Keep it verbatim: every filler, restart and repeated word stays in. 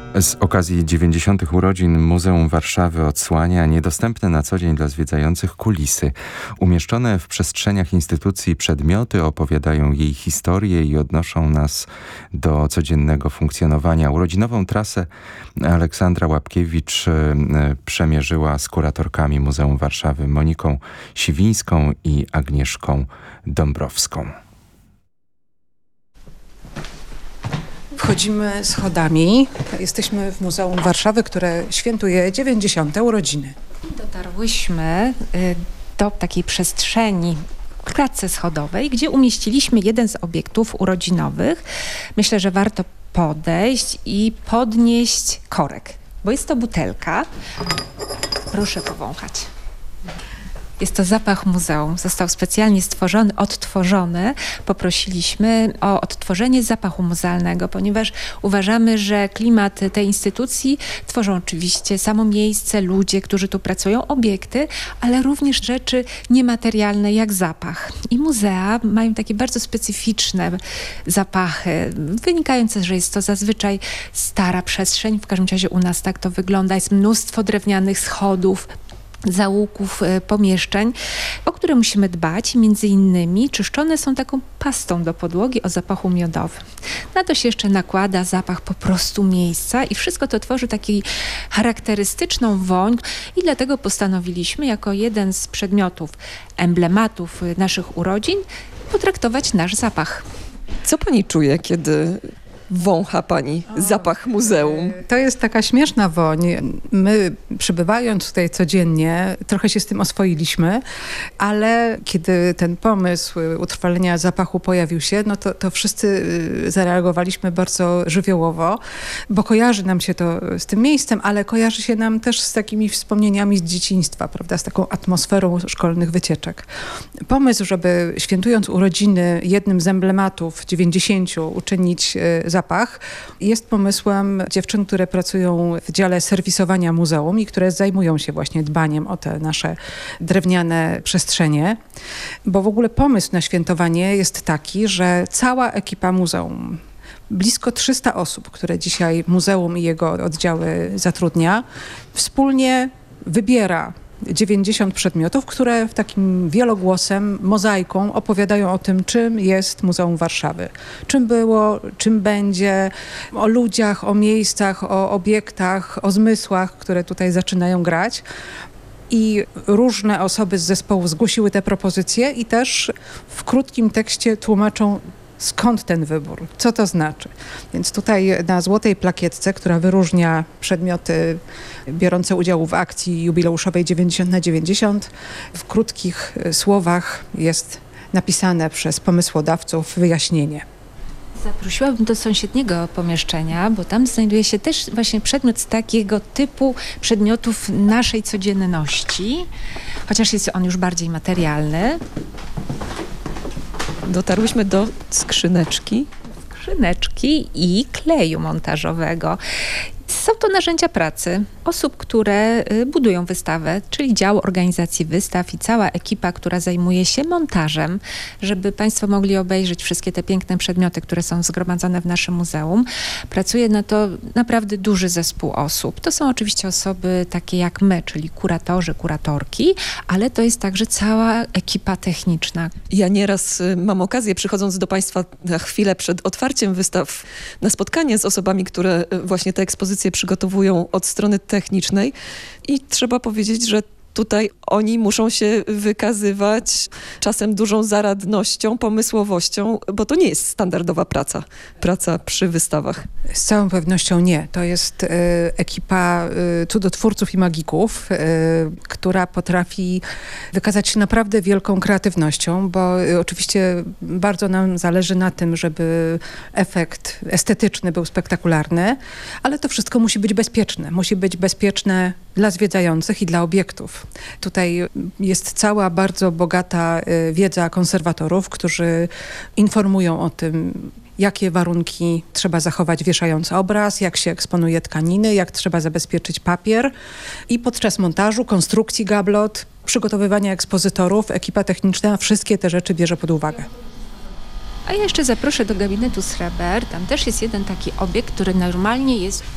Z okazji dziewięćdziesiątych urodzin Muzeum Warszawy odsłania niedostępne na co dzień dla zwiedzających kulisy. Umieszczone w przestrzeniach instytucji przedmioty opowiadają jej historię i odnoszą nas do codziennego funkcjonowania. Urodzinową trasę Aleksandra Łapkiewicz przemierzyła z kuratorkami Muzeum Warszawy Moniką Siwińską i Agnieszką Dąbrowską. Wchodzimy schodami. Jesteśmy w Muzeum Warszawy, które świętuje dziewięćdziesiąte urodziny. Dotarłyśmy do takiej przestrzeni w klatce schodowej, gdzie umieściliśmy jeden z obiektów urodzinowych. Myślę, że warto podejść i podnieść korek, bo jest to butelka. Proszę powąchać. Jest to zapach muzeum. Został specjalnie stworzony, odtworzony. Poprosiliśmy o odtworzenie zapachu muzealnego, ponieważ uważamy, że klimat tej instytucji tworzą oczywiście samo miejsce, ludzie, którzy tu pracują, obiekty, ale również rzeczy niematerialne jak zapach. I muzea mają takie bardzo specyficzne zapachy, wynikające, że jest to zazwyczaj stara przestrzeń. W każdym razie u nas tak to wygląda. Jest mnóstwo drewnianych schodów, załuków, pomieszczeń, o które musimy dbać. Między innymi czyszczone są taką pastą do podłogi o zapachu miodowym. Na to się jeszcze nakłada zapach po prostu miejsca i wszystko to tworzy taką charakterystyczną woń i dlatego postanowiliśmy jako jeden z przedmiotów, emblematów naszych urodzin potraktować nasz zapach. Co pani czuje, kiedy wącha pani zapach muzeum? To jest taka śmieszna woń. My przybywając tutaj codziennie trochę się z tym oswoiliśmy, ale kiedy ten pomysł utrwalenia zapachu pojawił się, no to, to wszyscy zareagowaliśmy bardzo żywiołowo, bo kojarzy nam się to z tym miejscem, ale kojarzy się nam też z takimi wspomnieniami z dzieciństwa, prawda, z taką atmosferą szkolnych wycieczek. Pomysł, żeby świętując urodziny jednym z emblematów dziewięćdziesięciu uczynić zapach, zapach jest pomysłem dziewczyn, które pracują w dziale serwisowania muzeum i które zajmują się właśnie dbaniem o te nasze drewniane przestrzenie. Bo w ogóle pomysł na świętowanie jest taki, że cała ekipa muzeum, blisko trzysta osób, które dzisiaj muzeum i jego oddziały zatrudnia, wspólnie wybiera dziewięćdziesiąt przedmiotów, które w takim wielogłosem, mozaiką opowiadają o tym, czym jest Muzeum Warszawy. Czym było, czym będzie, o ludziach, o miejscach, o obiektach, o zmysłach, które tutaj zaczynają grać. I różne osoby z zespołu zgłosiły te propozycje i też w krótkim tekście tłumaczą, skąd ten wybór, co to znaczy. Więc tutaj na złotej plakietce, która wyróżnia przedmioty biorące udział w akcji jubileuszowej dziewięćdziesiąt na dziewięćdziesiąt, w krótkich słowach jest napisane przez pomysłodawców wyjaśnienie. Zaprosiłabym do sąsiedniego pomieszczenia, bo tam znajduje się też właśnie przedmiot z takiego typu przedmiotów naszej codzienności, chociaż jest on już bardziej materialny. Dotarłyśmy do skrzyneczki. Skrzyneczki i kleju montażowego. Są to narzędzia pracy osób, które budują wystawę, czyli dział organizacji wystaw i cała ekipa, która zajmuje się montażem, żeby Państwo mogli obejrzeć wszystkie te piękne przedmioty, które są zgromadzone w naszym muzeum. Pracuje na to naprawdę duży zespół osób. To są oczywiście osoby takie jak my, czyli kuratorzy, kuratorki, ale to jest także cała ekipa techniczna. Ja nieraz mam okazję, przychodząc do Państwa na chwilę przed otwarciem wystaw, na spotkanie z osobami, które właśnie te ekspozycje przygotowują od strony technicznej i trzeba powiedzieć, że tutaj oni muszą się wykazywać czasem dużą zaradnością, pomysłowością, bo to nie jest standardowa praca, praca przy wystawach. Z całą pewnością nie. To jest y, ekipa y, cudotwórców i magików, y, która potrafi wykazać się naprawdę wielką kreatywnością, bo y, oczywiście bardzo nam zależy na tym, żeby efekt estetyczny był spektakularny, ale to wszystko musi być bezpieczne. Musi być bezpieczne dla zwiedzających i dla obiektów. Tutaj jest cała bardzo bogata wiedza konserwatorów, którzy informują o tym, jakie warunki trzeba zachować wieszając obraz, jak się eksponuje tkaniny, jak trzeba zabezpieczyć papier. I podczas montażu, konstrukcji gablot, przygotowywania ekspozytorów, ekipa techniczna wszystkie te rzeczy bierze pod uwagę. A ja jeszcze zaproszę do gabinetu Schreber. Tam też jest jeden taki obiekt, który normalnie jest